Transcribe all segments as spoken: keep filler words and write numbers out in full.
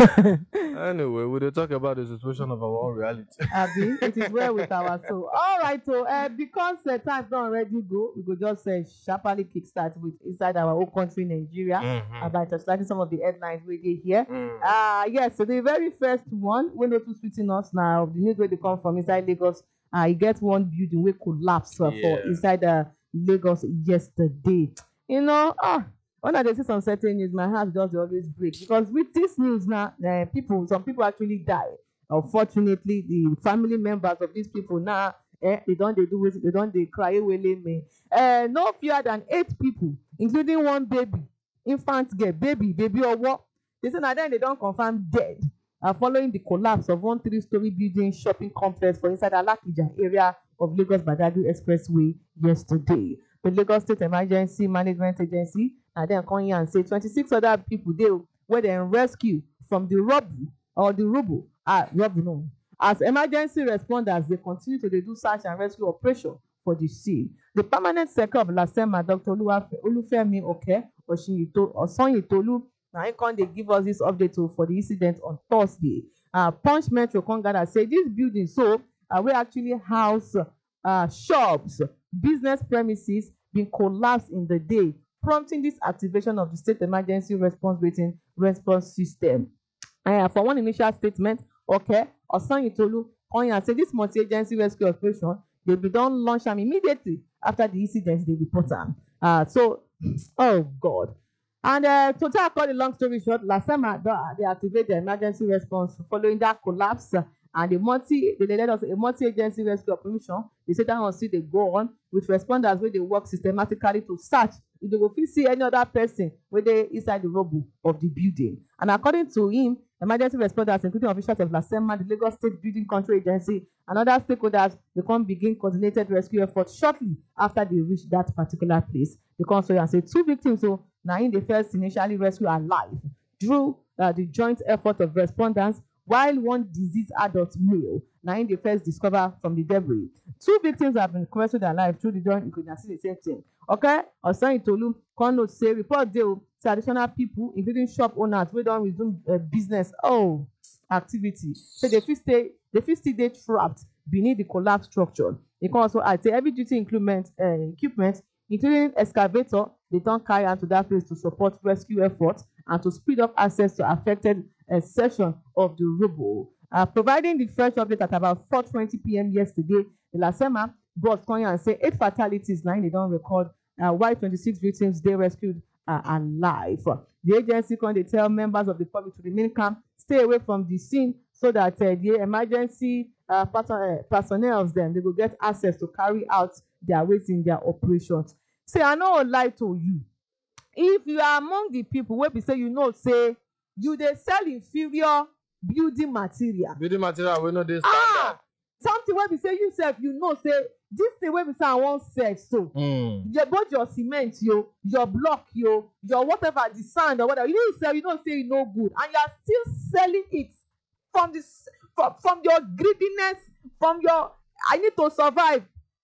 Anyway, we will talk about the situation of our own reality. Abi, it is well with our soul. All right, so uh, because the time don't already go, we could just uh, sharply kickstart with inside our own country, Nigeria, Mm-hmm. about just some of the headlines we did here. Mm. Uh yes, so the very first one, we know to sweeten us now. The news where they come from inside Lagos. Uh, you get one building we collapse uh, for Yeah. inside uh, Lagos yesterday. You know, ah, when I dey see some certain news, my heart just dey always break because with this news now, uh, people, some people actually die. Unfortunately, the family members of these people now, eh, they don't they do wetin they don dey cry ewele me. Uh, no fewer than eight people, including one baby, infant girl, baby, baby owo. They say na dem they don confirm dead uh, following the collapse of one three-story building shopping complex for inside Alakija area of Lagos Badagry Expressway yesterday. The Lagos State Emergency Management Agency na dem come yarn say twenty-six other people dey wey dem rescue from the rubble or the rubble ah rubble no as emergency responders dey continue to dey do search and rescue operation for the scene. The permanent secretary of LASEMA, Doctor Oluwafe Olufemi Oke Osanyintolu Osanyintolu, na him come dey give us this update o for the incident on Thursday. Uh, Punch Metro come gather say this building so uh, wey actually house uh, shops, business premises bin collapse in the day, prompting this activation of the state emergency response rating response system. Uh, for one initial statement, okay, Osanyintolu come yarn say this multi-agency rescue operation dey be don launch am immediately after the incident dey report am. Uh, so, oh God. And uh, to tell cut the long story short, LASEMA don uh, dey activate the emergency response following that collapse, uh, and the multi they led us a multi-agency rescue operation. They say that one still dey go on with responders wey dey work systematically to search if they go fit see any other person wey dey inside the rubble of the building. And according to him, emergency responders, including officials of LASEMA, the Lagos State Building Control Agency, and other stakeholders, they come begin coordinated rescue efforts shortly after they reach that particular place. They come say and say two victims so na im dey first initially rescue alive through uh, the joint effort of responders, while one deceased adult male na im dey first discover from the debris. Two victims have been rescued alive through the joint, you could see the same thing. Okay, Osanyintolu come note say report dey o say additional people, including shop owners wey don resume uh, business oh activity, say they fit stay they fit still dey trapped beneath the collapsed structure. E come also add say heavy duty equipment uh, equipment including excavator dey don carry am to that place to support rescue efforts and to speed up access to affected uh, section of the rubble. Uh, providing the fresh update at about four twenty p m yesterday, the LASEMA boss come here and say eight fatalities na im dey don record, uh, while twenty-six victims dey rescued uh, alive. The agency come dey tell members of the public to remain calm, stay away from the scene so that uh, the emergency uh, person, uh, personnel dem they go get access to carry out their ways in their operations. Say I no lie to you, if you are among the people wey be say you know say you dey sell inferior building material, Building material wey no dey standard. ah something wey be say you sef you know say this thing wey be say I wan sell so, Mm. your both your cement yo, your block yo, your whatever, the sand or whatever, you know sell, you know say e no good, and you are still selling it from the from, from your greediness, from your I need to survive.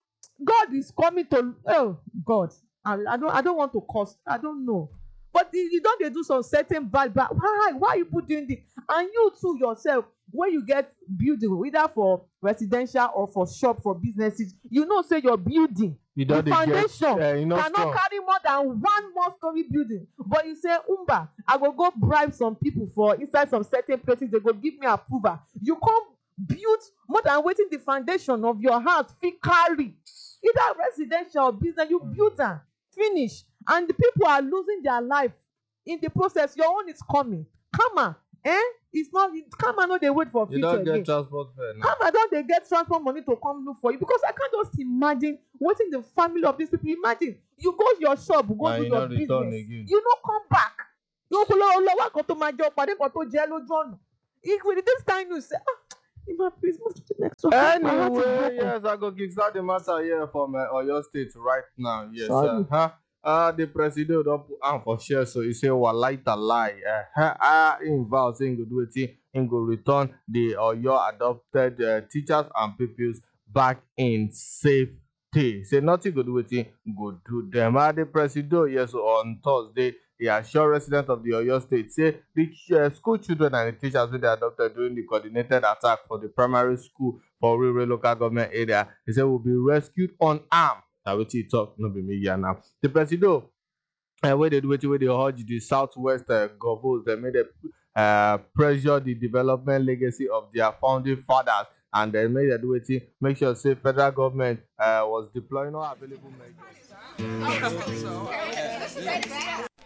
God is coming to, oh God, I, I don't I don't want to curse, I don't know. But you, you don't dey do some certain bad bad. Why? Why are you put doing this? And you too yourself, when you get building, either for residential or for shop, for businesses, you know say your building, You the don dey get foundation uh, enough cannot strong. carry more than one more story building. But you say, Umba, I go go bribe some people for inside some certain places, they go give me approval. You come build more than wetin the foundation of your house fit carry. Either residential or business, you build am finish, and the people are losing their life in the process. Your own is coming. Karma, eh? It's not karma. No, they wait for You future don't again. get transport fare now. Karma don dey get transport money to come look for you, because I can't just imagine wetin the family of these people. Imagine you go your shop, go And do you your no return business, again. you no come back. You go lọ lọ wá kan tó máa jẹ ọ̀pàdé kan tó jẹ́ lójú ọ̀nà. If with this kind news say, ah, Ima, please move to the next one. My heart is Anyway, broken. yes, I go kickstart the matter here from uh, Oyo State right now. Yes, Sorry. uh, huh? Uh, the president don put am for share, so he say walai talai. Uh, uh, him vow say he go do wetin, he go return the Oyo adopted uh, teachers and pupils back in safety. Say nothing go do wetin go do them. Uh, the president, yes, on Thursday, He assured residents of the Oyo State say the uh, school children and the teachers wey dey adopted during the coordinated attack for the primary school for Orire local government area, he say will be rescued unarmed. Na wetin he talk, no be me yarn am. The Presido uh, wey dey do wetin wey dey urge the southwest uh, govos dem make dem uh, pressure the development legacy of their founding fathers, and then make dem do wetin make sure say federal government uh, was deploying all available measures.